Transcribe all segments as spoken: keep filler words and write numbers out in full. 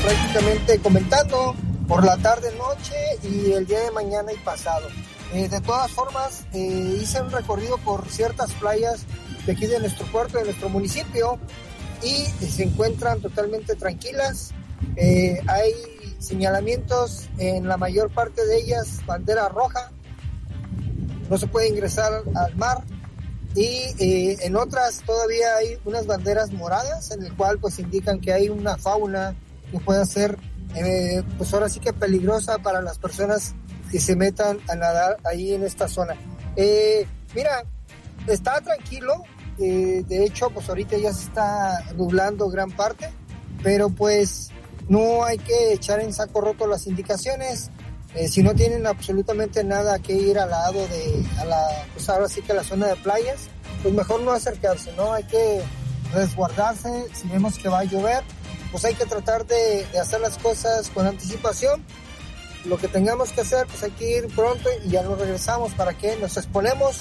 prácticamente comentando por la tarde, noche y el día de mañana y pasado. Eh, de todas formas, eh, hice un recorrido por ciertas playas de aquí de nuestro puerto, de nuestro municipio, y se encuentran totalmente tranquilas. Eh, hay señalamientos en la mayor parte de ellas, bandera roja, no se puede ingresar al mar, y eh, en otras todavía hay unas banderas moradas en el cual pues indican que hay una fauna que puede ser eh, pues ahora sí que peligrosa para las personas que se metan a nadar ahí en esta zona. Eh, mira, está tranquilo, eh, de hecho pues ahorita ya se está nublando gran parte, pero pues no hay que echar en saco roto las indicaciones. Eh, si no tienen absolutamente nada que ir al lado de, a la, pues ahora sí que a la zona de playas, pues mejor no acercarse, ¿no? Hay que resguardarse. Si vemos que va a llover, pues hay que tratar de, de hacer las cosas con anticipación. Lo que tengamos que hacer, pues hay que ir pronto y ya nos regresamos. ¿Para qué? Nos exponemos,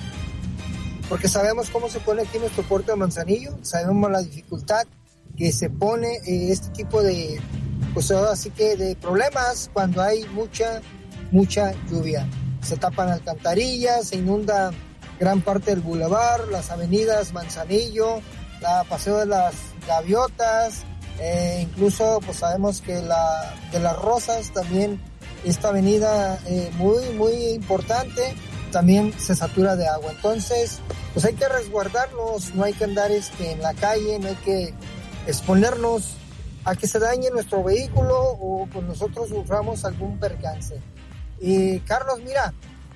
porque sabemos cómo se pone aquí nuestro puerto de Manzanillo, sabemos la dificultad que se pone eh, este tipo de, pues así que de problemas cuando hay mucha, mucha lluvia. Se tapan alcantarillas, se inunda gran parte del bulevar, las avenidas Manzanillo, la Paseo de las Gaviotas, eh, incluso pues sabemos que la de las Rosas también, esta avenida eh, muy, muy importante, también se satura de agua. Entonces, pues hay que resguardarnos, no hay que andar este, en la calle, no hay que exponernos a que se dañe nuestro vehículo o pues nosotros suframos algún percance. Y Carlos, mira,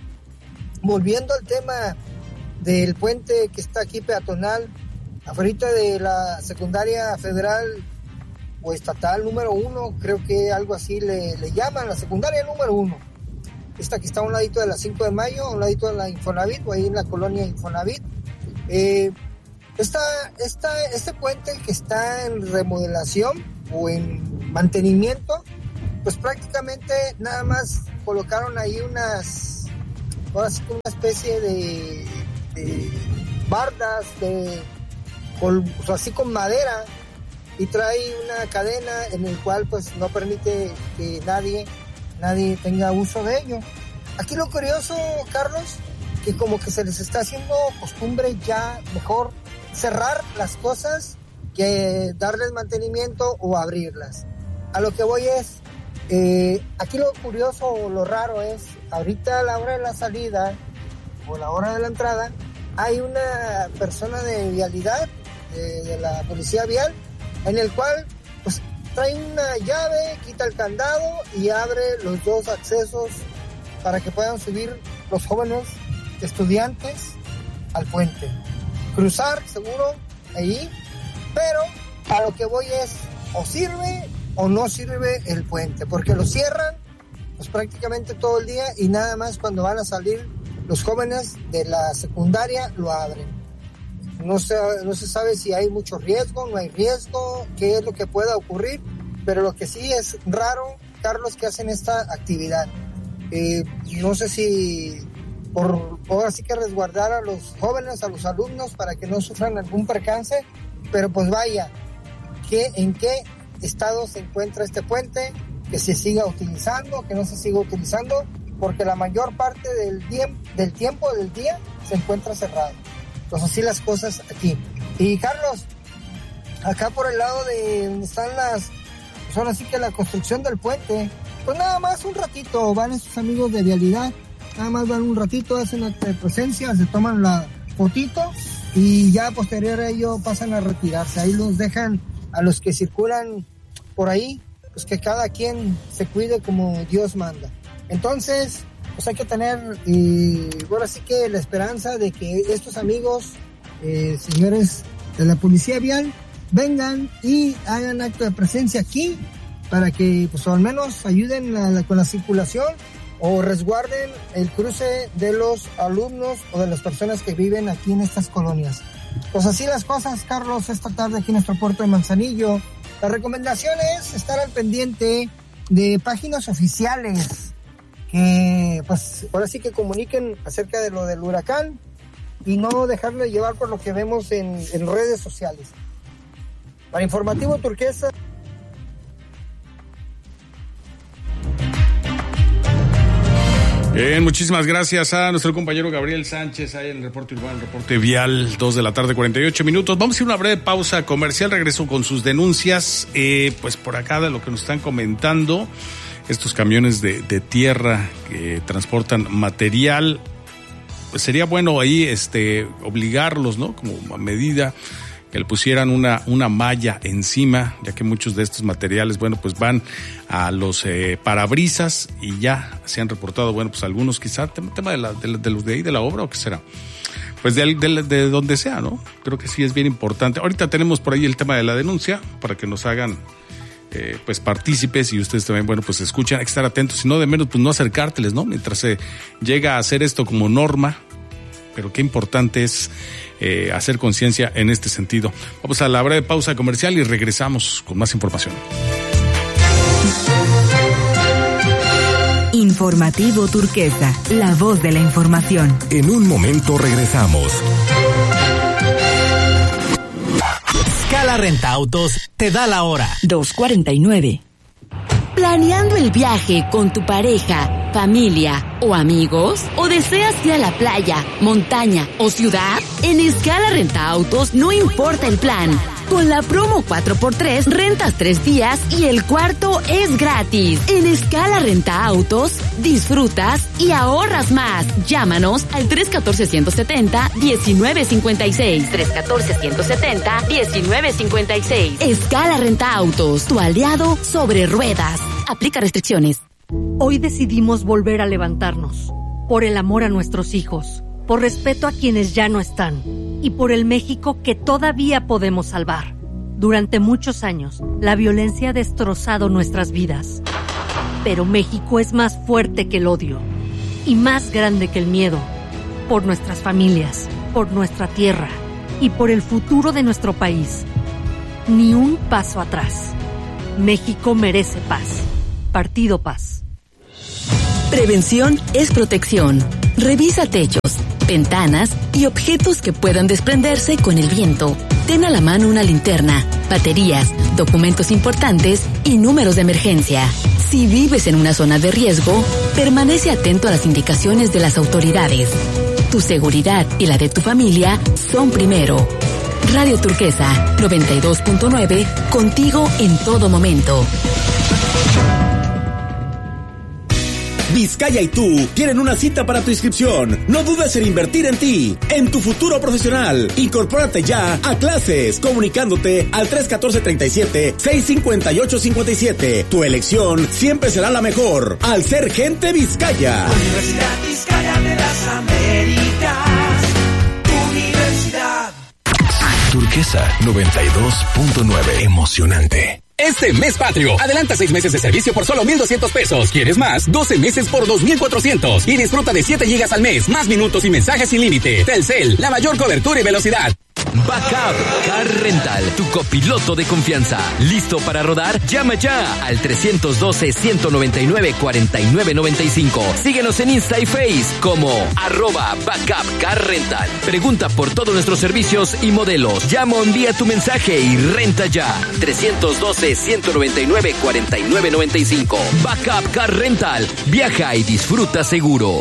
volviendo al tema del puente que está aquí peatonal, afuera de la secundaria federal o estatal número uno, creo que algo así le, le llaman, la secundaria número uno. Esta que está a un ladito de la cinco de mayo, a un ladito de la Infonavit, o ahí en la colonia Infonavit. Eh, esta, esta, este puente que está en remodelación o en mantenimiento, pues prácticamente nada más colocaron ahí unas, ahora sí que una especie de, de bardas, de, con, pues así con madera, y trae una cadena en el cual pues no permite que nadie, nadie tenga uso de ello. Aquí lo curioso, Carlos, que como que se les está haciendo costumbre ya mejor cerrar las cosas que darles mantenimiento o abrirlas. A lo que voy es, eh, aquí lo curioso o lo raro es, ahorita a la hora de la salida o la hora de la entrada, hay una persona de vialidad, de, de la policía vial, en el cual pues trae una llave, quita el candado y abre los dos accesos para que puedan subir los jóvenes estudiantes al puente. Cruzar seguro ahí, pero a lo que voy es, o sirve o no sirve el puente, porque lo cierran pues prácticamente todo el día y nada más cuando van a salir los jóvenes de la secundaria lo abren. No se, no se sabe si hay mucho riesgo, no hay riesgo, qué es lo que pueda ocurrir, pero lo que sí es raro, Carlos, que hacen esta actividad. Eh, no sé si por ahora sí que resguardar a los jóvenes, a los alumnos, para que no sufran algún percance, pero pues vaya, que en qué estado se encuentra este puente, que se siga utilizando, que no se siga utilizando, porque la mayor parte del, día, del tiempo del día se encuentra cerrado. Pues así las cosas aquí. Y Carlos, acá por el lado de donde están las, pues ahora sí que la construcción del puente, pues nada más un ratito van estos amigos de vialidad, nada más van un ratito, hacen acta de presencia, se toman la fotito y ya posterior a ello pasan a retirarse. Ahí los dejan a los que circulan por ahí, pues que cada quien se cuide como Dios manda. Entonces, pues hay que tener, eh, ahora sí que la esperanza de que estos amigos, eh, señores de la policía vial, vengan y hagan acto de presencia aquí para que pues al menos ayuden a la, con la circulación o resguarden el cruce de los alumnos o de las personas que viven aquí en estas colonias. Pues así las cosas, Carlos, esta tarde aquí en nuestro puerto de Manzanillo. La recomendación es estar al pendiente de páginas oficiales que pues ahora sí que comuniquen acerca de lo del huracán y no dejarle llevar por lo que vemos en, en redes sociales. Para Informativo Turquesa, Bien, muchísimas gracias a nuestro compañero Gabriel Sánchez, ahí en el reporte urbano, el reporte vial, dos de la tarde, cuarenta y ocho minutos. Vamos a ir a una breve pausa comercial, regreso con sus denuncias, eh, pues por acá de lo que nos están comentando, estos camiones de, de tierra que transportan material, pues sería bueno ahí este obligarlos, ¿no? Como a medida que le pusieran una, una malla encima, ya que muchos de estos materiales, bueno, pues van a los eh, parabrisas y ya se han reportado, bueno, pues algunos quizá, tema, tema de, la, de, la, de los de ahí de la obra o qué será, pues de, de, de donde sea, ¿no? Creo que sí es bien importante. Ahorita tenemos por ahí el tema de la denuncia para que nos hagan eh, pues partícipes y ustedes también, bueno, pues escuchan, hay que estar atentos, si no de menos, pues no acercárteles, ¿no? Mientras se llega a hacer esto como norma, pero qué importante es eh, hacer conciencia en este sentido. Vamos a la breve pausa comercial y regresamos con más información. Informativo Turquesa, la voz de la información. En un momento regresamos. Scala Renta Autos te da la hora. dos cuarenta y nueve. ¿Planeando el viaje con tu pareja, familia o amigos? ¿O deseas ir a la playa, montaña o ciudad? En Scala Renta Autos no importa el plan. Con la promo cuatro por tres, rentas tres días y el cuarto es gratis. En Scala Renta Autos, disfrutas y ahorras más. Llámanos al tres uno cuatro, uno siete cero, uno nueve cinco seis. tres uno cuatro, uno siete cero, uno nueve cinco seis. Scala Renta Autos, tu aliado sobre ruedas. Aplica restricciones. Hoy decidimos volver a levantarnos. Por el amor a nuestros hijos. Por respeto a quienes ya no están. Y por el México que todavía podemos salvar. Durante muchos años, la violencia ha destrozado nuestras vidas. Pero México es más fuerte que el odio. Y más grande que el miedo. Por nuestras familias, por nuestra tierra y por el futuro de nuestro país. Ni un paso atrás. México merece paz. Partido Paz. Prevención es protección. Revisa techos, ventanas y objetos que puedan desprenderse con el viento. Ten a la mano una linterna, baterías, documentos importantes y números de emergencia. Si vives en una zona de riesgo, permanece atento a las indicaciones de las autoridades. Tu seguridad y la de tu familia son primero. Radio Turquesa noventa y dos punto nueve, contigo en todo momento. Vizcaya y tú tienen una cita para tu inscripción. No dudes en invertir en ti, en tu futuro profesional. Incorpórate ya a clases, comunicándote al tres uno cuatro, tres siete, seis cinco ocho cinco siete. Tu elección siempre será la mejor, al ser gente Vizcaya. Universidad Vizcaya de las Américas. Universidad. Turquesa noventa y dos punto nueve. Emocionante. Este mes patrio, adelanta seis meses de servicio por solo mil doscientos pesos. ¿Quieres más? doce meses por dos mil cuatrocientos. Y disfruta de siete gigas al mes, más minutos y mensajes sin límite. Telcel, la mayor cobertura y velocidad. Backup Car Rental, tu copiloto de confianza. ¿Listo para rodar? Llama ya al tres uno dos, uno nueve nueve, cuatro nueve nueve cinco. Síguenos en Insta y Face como arroba Backup Car Rental. Pregunta por todos nuestros servicios y modelos. Llama o envía tu mensaje y renta ya. tres uno dos, uno nueve nueve, cuatro nueve nueve cinco. Backup Car Rental. Viaja y disfruta seguro.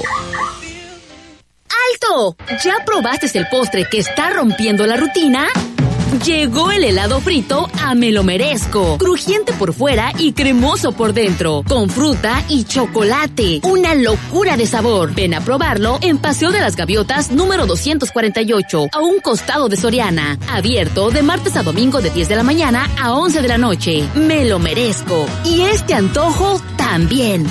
¡Alto! ¿Ya probaste el postre que está rompiendo la rutina? Llegó el helado frito a Me Lo Merezco. Crujiente por fuera y cremoso por dentro. Con fruta y chocolate. Una locura de sabor. Ven a probarlo en Paseo de las Gaviotas número doscientos cuarenta y ocho, a un costado de Soriana. Abierto de martes a domingo de diez de la mañana a once de la noche. Me Lo Merezco. Y este antojo también.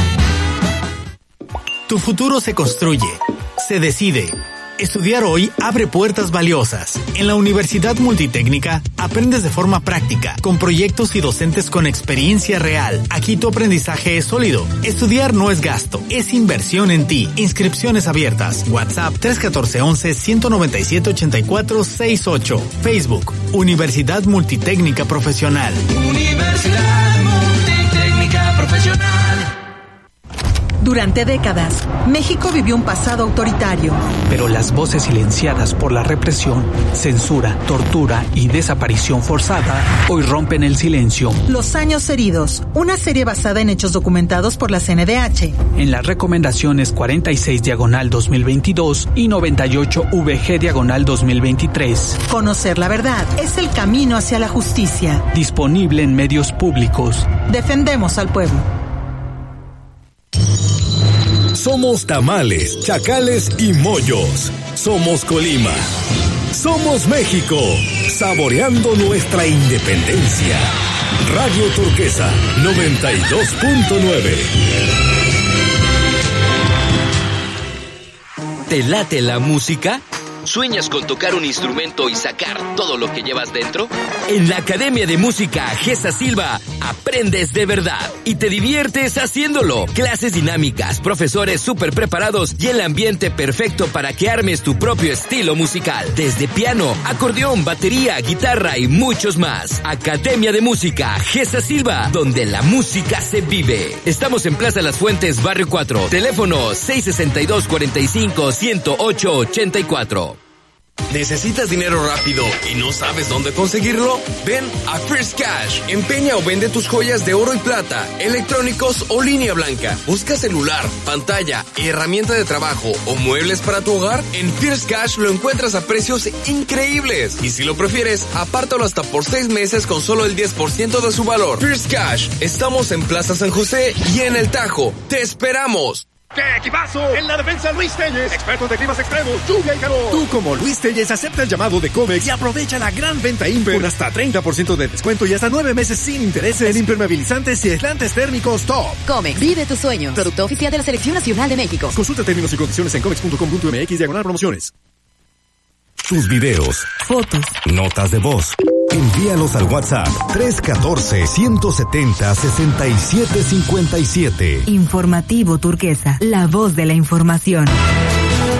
Tu futuro se construye, se decide. Estudiar hoy abre puertas valiosas. En la Universidad Multitécnica aprendes de forma práctica, con proyectos y docentes con experiencia real. Aquí tu aprendizaje es sólido. Estudiar no es gasto, es inversión en ti. Inscripciones abiertas. WhatsApp tres uno cuatro, once, ciento noventa y siete, ochenta y cuatro sesenta y ocho. Facebook, Universidad Multitécnica Profesional. Universidad Multitécnica Profesional. Durante décadas, México vivió un pasado autoritario. Pero las voces silenciadas por la represión, censura, tortura y desaparición forzada hoy rompen el silencio. Los años heridos, una serie basada en hechos documentados por la C N D H. En las recomendaciones cuarenta y seis diagonal dos mil veintidós y noventa y ocho V G diagonal dos mil veintitrés. Conocer la verdad es el camino hacia la justicia. Disponible en medios públicos. Defendemos al pueblo. Somos tamales, chacales y mollos. Somos Colima. Somos México. Saboreando nuestra independencia. Radio Turquesa noventa y dos punto nueve. ¿Te late la música? ¿Sueñas con tocar un instrumento y sacar todo lo que llevas dentro? En la Academia de Música Gesa Silva aprendes de verdad y te diviertes haciéndolo. Clases dinámicas, profesores súper preparados y el ambiente perfecto para que armes tu propio estilo musical. Desde piano, acordeón, batería, guitarra y muchos más. Academia de Música Gesa Silva, donde la música se vive. Estamos en Plaza Las Fuentes, Barrio cuatro. Teléfono seis sesenta y dos, cuarenta y cinco, ciento ocho, ochenta y cuatro. ¿Necesitas dinero rápido y no sabes dónde conseguirlo? Ven a First Cash. Empeña o vende tus joyas de oro y plata, electrónicos o línea blanca. Busca celular, pantalla, herramienta de trabajo o muebles para tu hogar. En First Cash lo encuentras a precios increíbles. Y si lo prefieres, apártalo hasta por seis meses con solo el diez por ciento de su valor. First Cash. Estamos en Plaza San José y en El Tajo. ¡Te esperamos! ¡Qué equipazo! En la defensa, Luis Telles, experto de climas extremos, lluvia y calor. Tú, como Luis Telles, acepta el llamado de Comex y aprovecha la gran venta Imper con hasta treinta por ciento de descuento y hasta nueve meses sin intereses en impermeabilizantes y aislantes térmicos top. Comex, vive tus sueños. Producto oficial de la Selección Nacional de México. Consulta términos y condiciones en comex punto com punto m x diagonal promociones. Tus videos, fotos, notas de voz. Envíalos al WhatsApp tres uno cuatro, uno siete cero, seis siete cinco siete. Informativo Turquesa, la voz de la información.